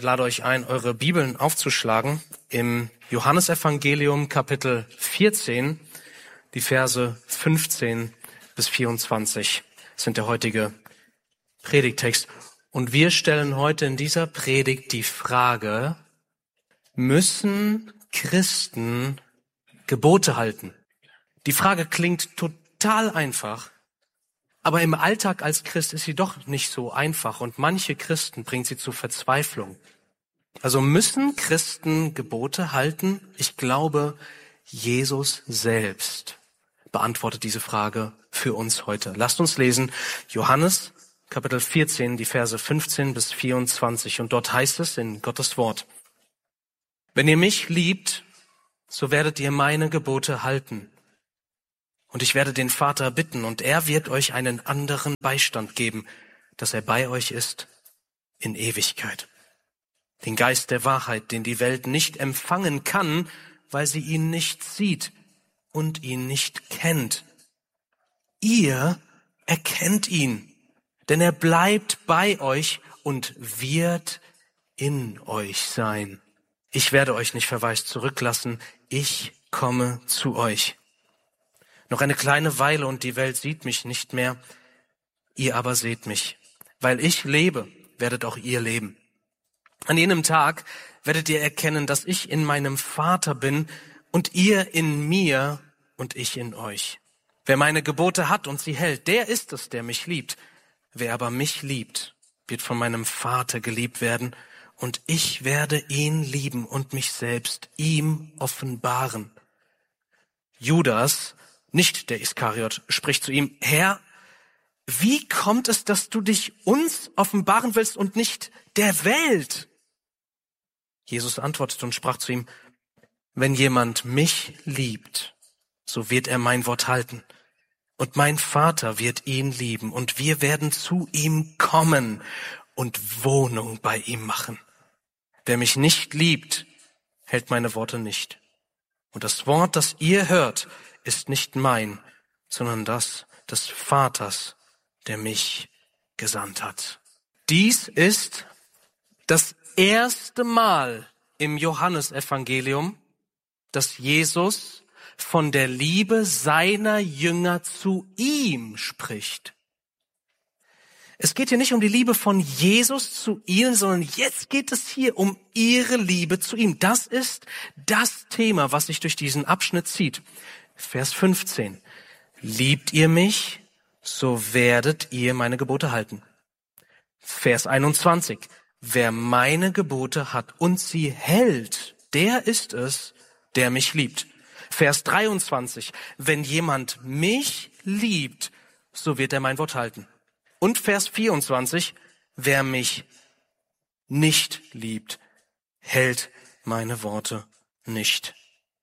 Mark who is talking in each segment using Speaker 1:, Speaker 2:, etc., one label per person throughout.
Speaker 1: lade euch ein, eure Bibeln aufzuschlagen im Johannesevangelium Kapitel 14, die Verse 15 bis 24 sind der heutige Predigttext. Und wir stellen heute in dieser Predigt die Frage, müssen Christen Gebote halten? Die Frage klingt total einfach, aber im Alltag als Christ ist sie doch nicht so einfach und manche Christen bringt sie zur Verzweiflung. Also müssen Christen Gebote halten? Ich glaube, Jesus selbst beantwortet diese Frage für uns heute. Lasst uns lesen, Johannes Kapitel 14, die Verse 15 bis 24. Und dort heißt es in Gottes Wort: Wenn ihr mich liebt, so werdet ihr meine Gebote halten. Und ich werde den Vater bitten, und er wird euch einen anderen Beistand geben, dass er bei euch ist in Ewigkeit. Den Geist der Wahrheit, den die Welt nicht empfangen kann, weil sie ihn nicht sieht und ihn nicht kennt. Ihr erkennt ihn, denn er bleibt bei euch und wird in euch sein. Ich werde euch nicht verwaist zurücklassen, ich komme zu euch. Noch eine kleine Weile und die Welt sieht mich nicht mehr, ihr aber seht mich. Weil ich lebe, werdet auch ihr leben. An jenem Tag werdet ihr erkennen, dass ich in meinem Vater bin und ihr in mir und ich in euch. Wer meine Gebote hat und sie hält, der ist es, der mich liebt. Wer aber mich liebt, wird von meinem Vater geliebt werden und ich werde ihn lieben und mich selbst ihm offenbaren. Judas, nicht der Iskariot, spricht zu ihm: Herr, wie kommt es, dass du dich uns offenbaren willst und nicht der Welt? Jesus antwortete und sprach zu ihm: Wenn jemand mich liebt, so wird er mein Wort halten. Und mein Vater wird ihn lieben und wir werden zu ihm kommen und Wohnung bei ihm machen. Wer mich nicht liebt, hält meine Worte nicht. Und das Wort, das ihr hört, ist nicht mein, sondern das des Vaters, der mich gesandt hat. Dies ist das erste Mal im Johannesevangelium, dass Jesus von der Liebe seiner Jünger zu ihm spricht. Es geht hier nicht um die Liebe von Jesus zu ihnen, sondern jetzt geht es hier um ihre Liebe zu ihm. Das ist das Thema, was sich durch diesen Abschnitt zieht. Vers 15. Liebt ihr mich, so werdet ihr meine Gebote halten. Vers 21. Wer meine Gebote hat und sie hält, der ist es, der mich liebt. Vers 23. Wenn jemand mich liebt, so wird er mein Wort halten. Und Vers 24. Wer mich nicht liebt, hält meine Worte nicht.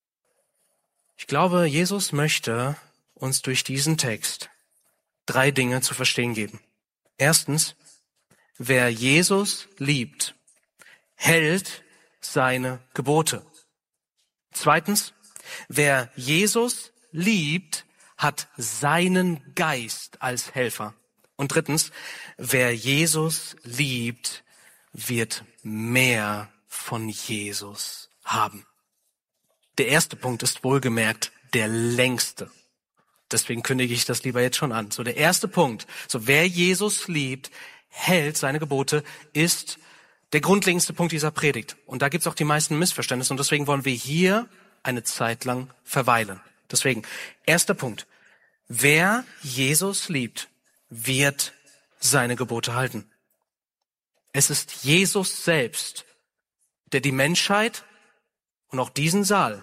Speaker 1: Ich glaube, Jesus möchte uns durch diesen Text 3 Dinge zu verstehen geben. Erstens, wer Jesus liebt, hält seine Gebote. Zweitens, wer Jesus liebt, hat seinen Geist als Helfer. Und drittens, wer Jesus liebt, wird mehr von Jesus haben. Der erste Punkt ist wohlgemerkt der längste. Deswegen kündige ich das lieber jetzt schon an. So, der erste Punkt. So, wer Jesus liebt, hält seine Gebote, ist der grundlegendste Punkt dieser Predigt. Und da gibt's auch die meisten Missverständnisse. Und deswegen wollen wir hier eine Zeit lang verweilen. Deswegen, erster Punkt. Wer Jesus liebt, wird seine Gebote halten. Es ist Jesus selbst, der die Menschheit und auch diesen Saal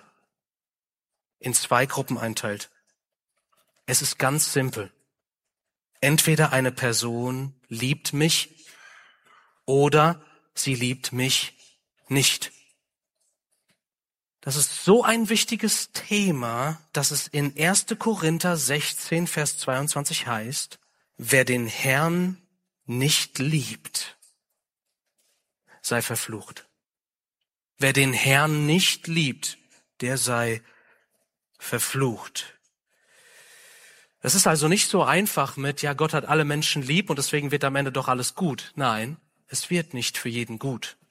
Speaker 1: in 2 Gruppen einteilt. Es ist ganz simpel. Entweder eine Person liebt mich oder sie liebt mich nicht. Das ist so ein wichtiges Thema, dass es in 1. Korinther 16, Vers 22 heißt: Wer den Herrn nicht liebt, sei verflucht. Wer den Herrn nicht liebt, der sei verflucht. Es ist also nicht so einfach mit, ja, Gott hat alle Menschen lieb und deswegen wird am Ende doch alles gut. Nein, es wird nicht für jeden gut.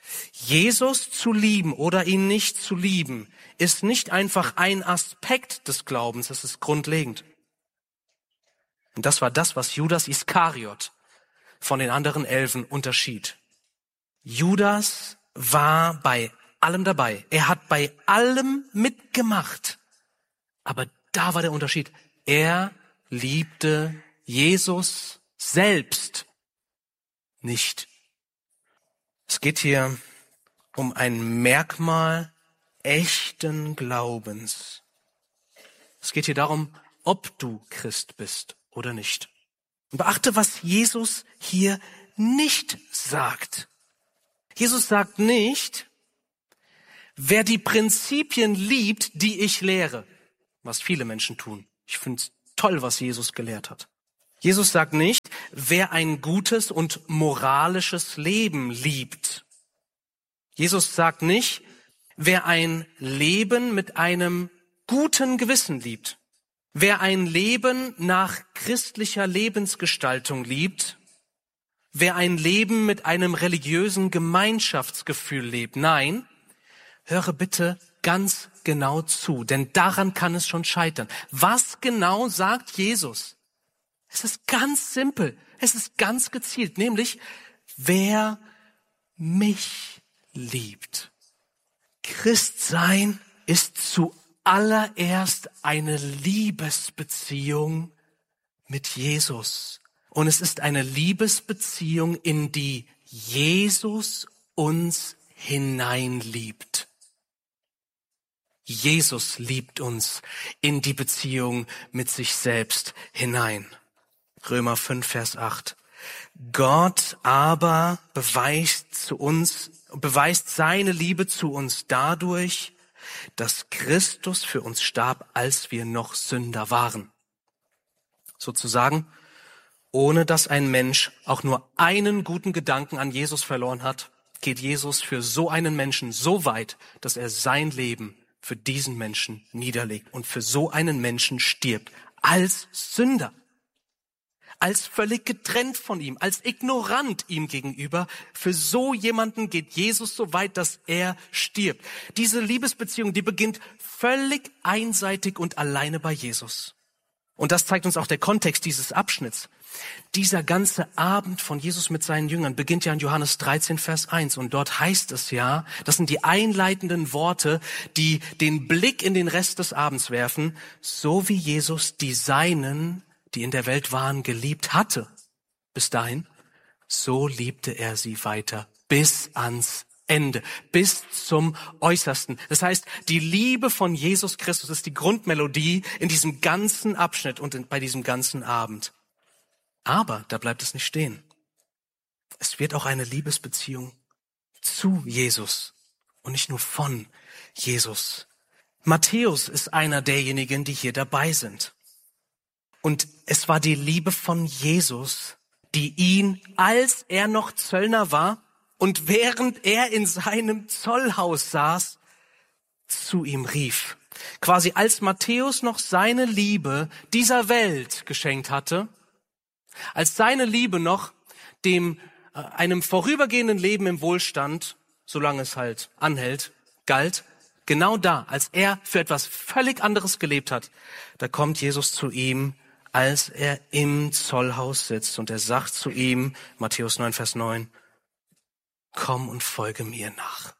Speaker 1: Jesus zu lieben oder ihn nicht zu lieben, ist nicht einfach ein Aspekt des Glaubens, es ist grundlegend. Und das war das, was Judas Iskariot von den anderen 11 unterschied. Judas war bei allem dabei. Er hat bei allem mitgemacht. Aber da war der Unterschied. Er liebte Jesus selbst nicht. Es geht hier um ein Merkmal echten Glaubens. Es geht hier darum, ob du Christ bist oder nicht. Und beachte, was Jesus hier nicht sagt. Jesus sagt nicht, wer die Prinzipien liebt, die ich lehre, was viele Menschen tun. Ich finde es toll, was Jesus gelehrt hat. Jesus sagt nicht, wer ein gutes und moralisches Leben liebt. Jesus sagt nicht, wer ein Leben mit einem guten Gewissen liebt. Wer ein Leben nach christlicher Lebensgestaltung liebt. Wer ein Leben mit einem religiösen Gemeinschaftsgefühl lebt. Nein, höre bitte ganz genau zu, denn daran kann es schon scheitern. Was genau sagt Jesus? Es ist ganz simpel, es ist ganz gezielt, nämlich wer mich liebt. Christsein ist zuallererst eine Liebesbeziehung mit Jesus. Und es ist eine Liebesbeziehung, in die Jesus uns hineinliebt. Jesus liebt uns in die Beziehung mit sich selbst hinein. Römer 5, Vers 8. Gott aber beweist seine Liebe zu uns dadurch, dass Christus für uns starb, als wir noch Sünder waren. Sozusagen, ohne dass ein Mensch auch nur einen guten Gedanken an Jesus verloren hat, geht Jesus für so einen Menschen so weit, dass er sein Leben für diesen Menschen niederlegt und für so einen Menschen stirbt, als Sünder, als völlig getrennt von ihm, als ignorant ihm gegenüber. Für so jemanden geht Jesus so weit, dass er stirbt. Diese Liebesbeziehung, die beginnt völlig einseitig und alleine bei Jesus. Und das zeigt uns auch der Kontext dieses Abschnitts. Dieser ganze Abend von Jesus mit seinen Jüngern beginnt ja in Johannes 13, Vers 1. Und dort heißt es ja, das sind die einleitenden Worte, die den Blick in den Rest des Abends werfen, so wie Jesus die Seinen, die in der Welt waren, geliebt hatte. Bis dahin, so liebte er sie weiter bis ans Ende, bis zum Äußersten. Das heißt, die Liebe von Jesus Christus ist die Grundmelodie in diesem ganzen Abschnitt und bei diesem ganzen Abend. Aber da bleibt es nicht stehen. Es wird auch eine Liebesbeziehung zu Jesus und nicht nur von Jesus. Matthäus ist einer derjenigen, die hier dabei sind. Und es war die Liebe von Jesus, die ihn, als er noch Zöllner war und während er in seinem Zollhaus saß, zu ihm rief. Quasi als Matthäus noch seine Liebe dieser Welt geschenkt hatte, als seine Liebe noch einem vorübergehenden Leben im Wohlstand, solange es halt anhält, galt, genau da, als er für etwas völlig anderes gelebt hat, da kommt Jesus zu ihm, als er im Zollhaus sitzt und er sagt zu ihm, Matthäus 9, Vers 9, komm und folge mir nach.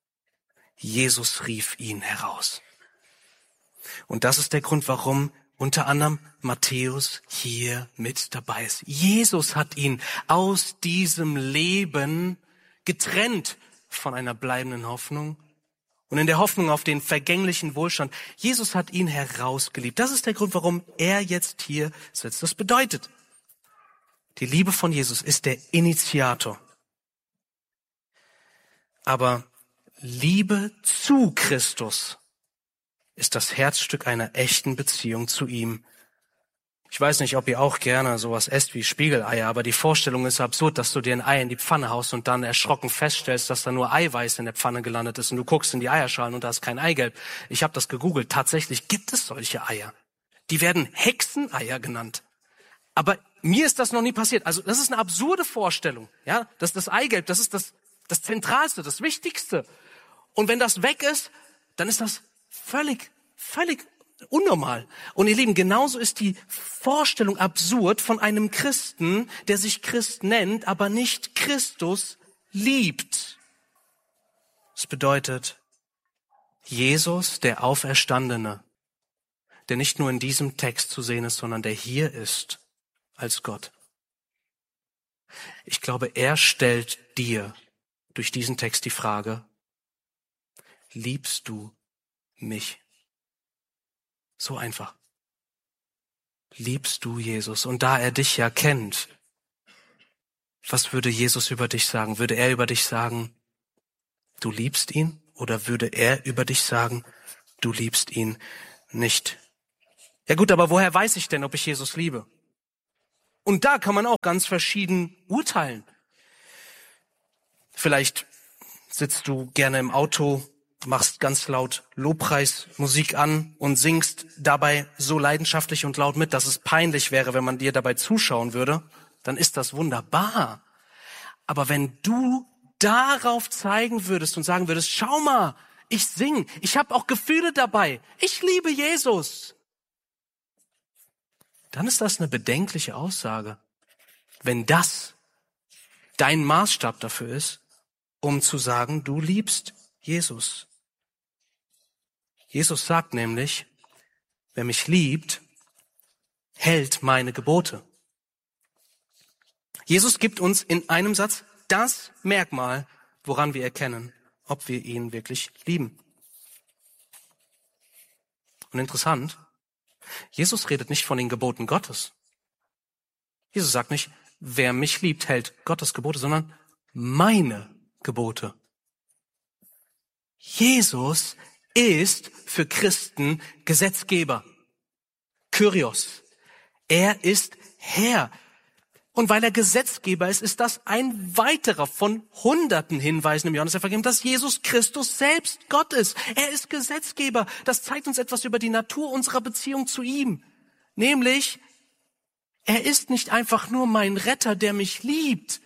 Speaker 1: Jesus rief ihn heraus. Und das ist der Grund, warum unter anderem Matthäus hier mit dabei ist. Jesus hat ihn aus diesem Leben getrennt von einer bleibenden Hoffnung und in der Hoffnung auf den vergänglichen Wohlstand. Jesus hat ihn herausgeliebt. Das ist der Grund, warum er jetzt hier sitzt. Das bedeutet, die Liebe von Jesus ist der Initiator. Aber Liebe zu Christus ist das Herzstück einer echten Beziehung zu ihm. Ich weiß nicht, ob ihr auch gerne sowas esst wie Spiegeleier, aber die Vorstellung ist absurd, dass du dir ein Ei in die Pfanne haust und dann erschrocken feststellst, dass da nur Eiweiß in der Pfanne gelandet ist und du guckst in die Eierschalen und da ist kein Eigelb. Ich habe das gegoogelt. Tatsächlich gibt es solche Eier. Die werden Hexeneier genannt. Aber mir ist das noch nie passiert. Also das ist eine absurde Vorstellung. Ja, das Eigelb, das ist das das Zentralste, das Wichtigste. Und wenn das weg ist, dann ist das völlig unnormal. Und ihr Lieben, genauso ist die Vorstellung absurd von einem Christen, der sich Christ nennt, aber nicht Christus liebt. Das bedeutet, Jesus, der Auferstandene, der nicht nur in diesem Text zu sehen ist, sondern der hier ist als Gott. Ich glaube, er stellt dir durch diesen Text die Frage, liebst du mich? So einfach. Liebst du Jesus? Und da er dich ja kennt, was würde Jesus über dich sagen? Würde er über dich sagen, du liebst ihn? Oder würde er über dich sagen, du liebst ihn nicht? Ja gut, aber woher weiß ich denn, ob ich Jesus liebe? Und da kann man auch ganz verschieden urteilen. Vielleicht sitzt du gerne im Auto, machst ganz laut Lobpreismusik an und singst dabei so leidenschaftlich und laut mit, dass es peinlich wäre, wenn man dir dabei zuschauen würde. Dann ist das wunderbar. Aber wenn du darauf zeigen würdest und sagen würdest, schau mal, ich sing, ich habe auch Gefühle dabei, ich liebe Jesus, dann ist das eine bedenkliche Aussage, wenn das dein Maßstab dafür ist, um zu sagen, du liebst Jesus. Jesus sagt nämlich, wer mich liebt, hält meine Gebote. Jesus gibt uns in einem Satz das Merkmal, woran wir erkennen, ob wir ihn wirklich lieben. Und interessant, Jesus redet nicht von den Geboten Gottes. Jesus sagt nicht, wer mich liebt, hält Gottes Gebote, sondern meine Gebote. Jesus ist für Christen Gesetzgeber. Kyrios. Er ist Herr. Und weil er Gesetzgeber ist, ist das ein weiterer von hunderten Hinweisen im Johannesevangelium, dass Jesus Christus selbst Gott ist. Er ist Gesetzgeber. Das zeigt uns etwas über die Natur unserer Beziehung zu ihm. Nämlich, er ist nicht einfach nur mein Retter, der mich liebt.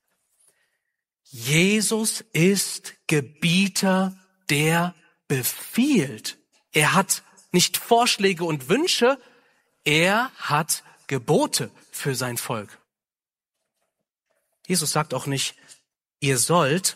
Speaker 1: Jesus ist Gebieter, der befiehlt. Er hat nicht Vorschläge und Wünsche, er hat Gebote für sein Volk. Jesus sagt auch nicht, ihr sollt,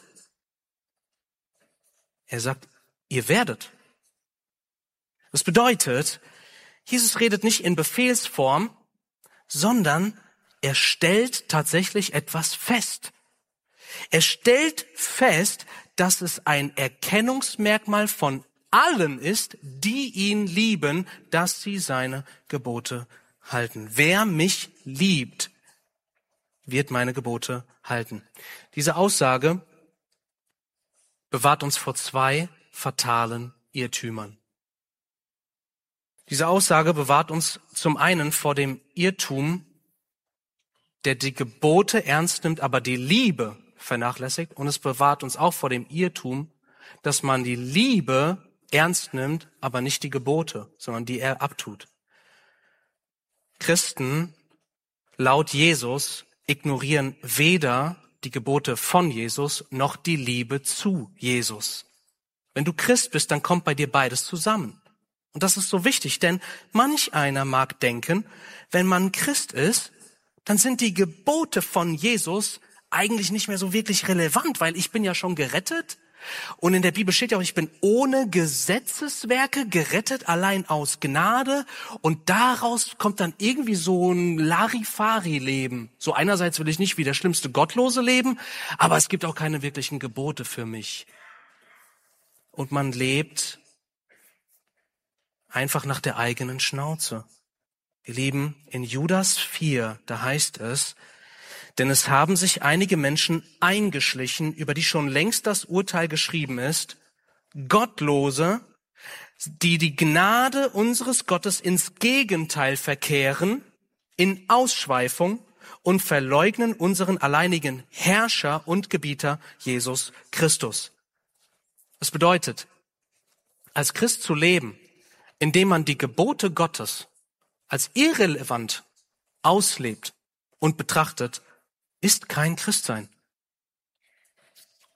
Speaker 1: er sagt, ihr werdet. Das bedeutet, Jesus redet nicht in Befehlsform, sondern er stellt tatsächlich etwas fest. Er stellt fest, dass es ein Erkennungsmerkmal von allen ist, die ihn lieben, dass sie seine Gebote halten. Wer mich liebt, wird meine Gebote halten. Diese Aussage bewahrt uns vor zwei fatalen Irrtümern. Diese Aussage bewahrt uns zum einen vor dem Irrtum, der die Gebote ernst nimmt, aber die Liebe vernachlässigt. Und es bewahrt uns auch vor dem Irrtum, dass man die Liebe ernst nimmt, aber nicht die Gebote, sondern die er abtut. Christen, laut Jesus, ignorieren weder die Gebote von Jesus noch die Liebe zu Jesus. Wenn du Christ bist, dann kommt bei dir beides zusammen. Und das ist so wichtig, denn manch einer mag denken, wenn man Christ ist, dann sind die Gebote von Jesus eigentlich nicht mehr so wirklich relevant, weil ich bin ja schon gerettet. Und in der Bibel steht ja auch, ich bin ohne Gesetzeswerke gerettet, allein aus Gnade. Und daraus kommt dann irgendwie so ein Larifari-Leben. So einerseits will ich nicht wie der schlimmste Gottlose leben, aber es gibt auch keine wirklichen Gebote für mich. Und man lebt einfach nach der eigenen Schnauze. Ihr Lieben, in Judas 4, da heißt es, denn es haben sich einige Menschen eingeschlichen, über die schon längst das Urteil geschrieben ist, Gottlose, die die Gnade unseres Gottes ins Gegenteil verkehren, in Ausschweifung und verleugnen unseren alleinigen Herrscher und Gebieter Jesus Christus. Das bedeutet, als Christ zu leben, indem man die Gebote Gottes als irrelevant auslebt und betrachtet, ist kein Christsein.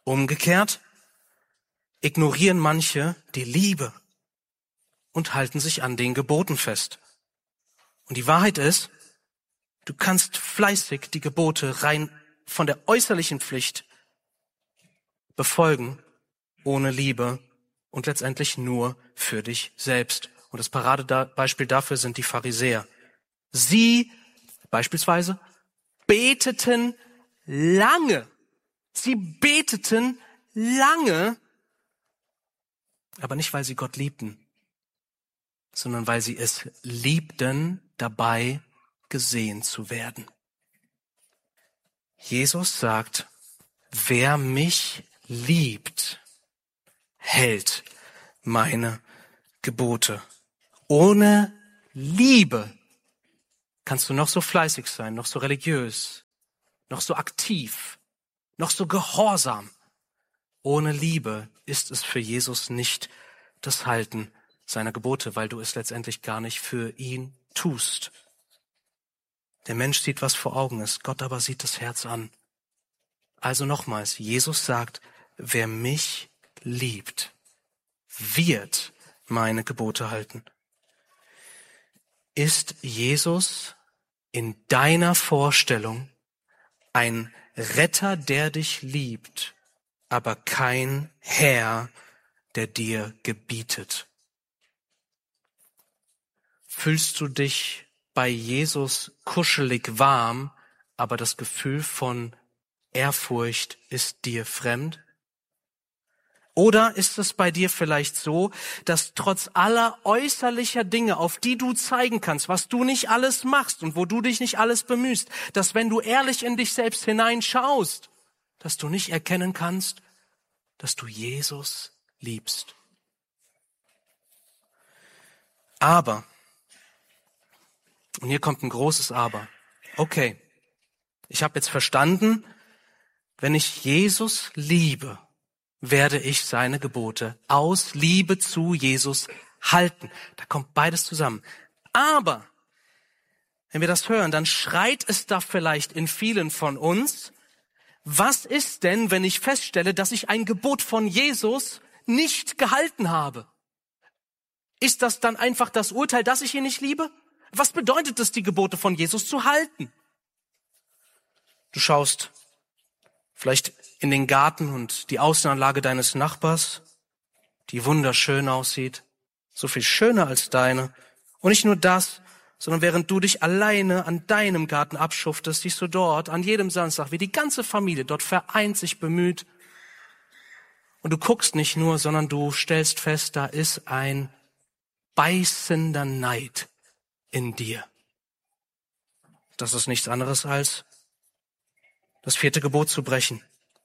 Speaker 1: Umgekehrt ignorieren manche die Liebe und halten sich an den Geboten fest. Und die Wahrheit ist, du kannst fleißig die Gebote rein von der äußerlichen Pflicht befolgen, ohne Liebe und letztendlich nur für dich selbst. Und das Paradebeispiel dafür sind die Pharisäer. Sie beispielsweise beteten lange. Sie beteten lange, aber nicht, weil sie Gott liebten, sondern weil sie es liebten, dabei gesehen zu werden. Jesus sagt, wer mich liebt, hält meine Gebote. Ohne Liebe kannst du noch so fleißig sein, noch so religiös, noch so aktiv, noch so gehorsam. Ohne Liebe ist es für Jesus nicht das Halten seiner Gebote, weil du es letztendlich gar nicht für ihn tust. Der Mensch sieht, was vor Augen ist, Gott aber sieht das Herz an. Also nochmals, Jesus sagt, wer mich liebt, wird meine Gebote halten. Ist Jesus in deiner Vorstellung ein Retter, der dich liebt, aber kein Herr, der dir gebietet? Fühlst du dich bei Jesus kuschelig warm, aber das Gefühl von Ehrfurcht ist dir fremd? Oder ist es bei dir vielleicht so, dass trotz aller äußerlicher Dinge, auf die du zeigen kannst, was du nicht alles machst und wo du dich nicht alles bemühst, dass wenn du ehrlich in dich selbst hineinschaust, dass du nicht erkennen kannst, dass du Jesus liebst? Aber, und hier kommt ein großes Aber, okay, ich habe jetzt verstanden, wenn ich Jesus liebe, werde ich seine Gebote aus Liebe zu Jesus halten. Da kommt beides zusammen. Aber, wenn wir das hören, dann schreit es da vielleicht in vielen von uns, was ist denn, wenn ich feststelle, dass ich ein Gebot von Jesus nicht gehalten habe? Ist das dann einfach das Urteil, dass ich ihn nicht liebe? Was bedeutet es, die Gebote von Jesus zu halten? Du schaust vielleicht in den Garten und die Außenanlage deines Nachbars, die wunderschön aussieht, so viel schöner als deine. Und nicht nur das, sondern während du dich alleine an deinem Garten abschuftest, siehst du dort an jedem Samstag, wie die ganze Familie dort vereint sich bemüht. Und du guckst nicht nur, sondern du stellst fest, da ist ein beißender Neid in dir. Das ist nichts anderes als das 4. Gebot zu brechen.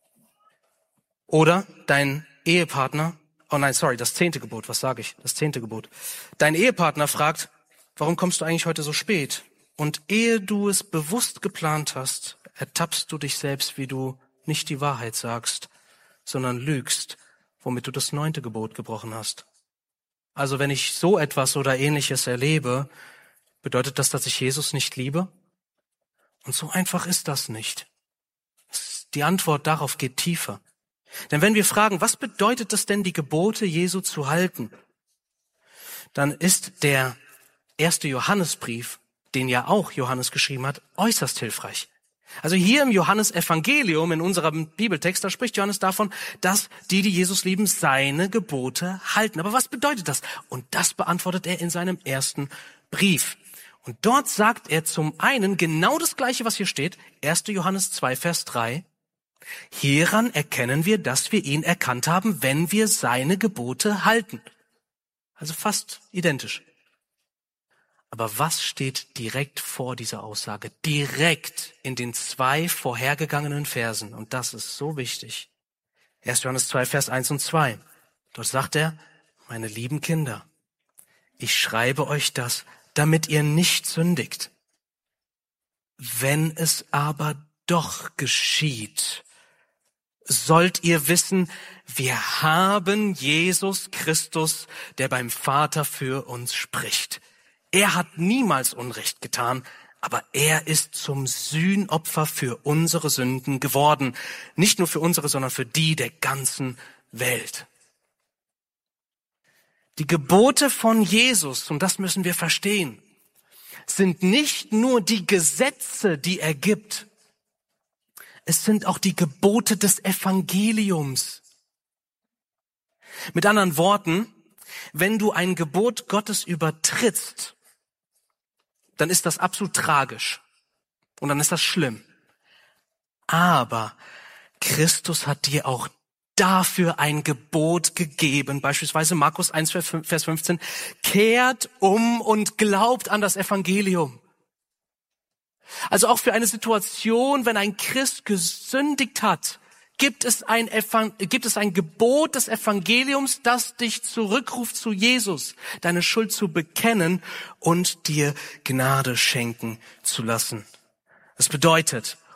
Speaker 1: Oder dein Ehepartner, das 10. Gebot, was sage ich? Das 10. Gebot. Dein Ehepartner fragt, warum kommst du eigentlich heute so spät? Und ehe du es bewusst geplant hast, ertappst du dich selbst, wie du nicht die Wahrheit sagst, sondern lügst, womit du das 9. Gebot gebrochen hast. Also wenn ich so etwas oder Ähnliches erlebe, bedeutet das, dass ich Jesus nicht liebe? Und so einfach ist das nicht. Die Antwort darauf geht tiefer. Denn wenn wir fragen, was bedeutet es denn, die Gebote Jesu zu halten, dann ist der 1. Johannesbrief, den ja auch Johannes geschrieben hat, äußerst hilfreich. Also hier im Johannesevangelium, in unserem Bibeltext, da spricht Johannes davon, dass die Jesus lieben, seine Gebote halten. Aber was bedeutet das? Und das beantwortet er in seinem 1. Brief. Und dort sagt er zum einen genau das Gleiche, was hier steht, 1. Johannes 2, Vers 3. Hieran erkennen wir, dass wir ihn erkannt haben, wenn wir seine Gebote halten. Also fast identisch. Aber was steht direkt vor dieser Aussage? Direkt in den 2 vorhergegangenen Versen. Und das ist so wichtig. 1. Johannes 2, Vers 1 und 2. Dort sagt er, meine lieben Kinder, ich schreibe euch das, damit ihr nicht sündigt. Wenn es aber doch geschieht, sollt ihr wissen, wir haben Jesus Christus, der beim Vater für uns spricht. Er hat niemals Unrecht getan, aber er ist zum Sühnopfer für unsere Sünden geworden. Nicht nur für unsere, sondern für die der ganzen Welt. Die Gebote von Jesus, und das müssen wir verstehen, sind nicht nur die Gesetze, die er gibt. Es sind auch die Gebote des Evangeliums. Mit anderen Worten, wenn du ein Gebot Gottes übertrittst, dann ist das absolut tragisch und dann ist das schlimm. Aber Christus hat dir auch dafür ein Gebot gegeben, beispielsweise Markus 1, Vers 15, kehrt um und glaubt an das Evangelium. Also auch für eine Situation, wenn ein Christ gesündigt hat, gibt es ein Gebot des Evangeliums, das dich zurückruft zu Jesus, deine Schuld zu bekennen und dir Gnade schenken zu lassen. Das bedeutet,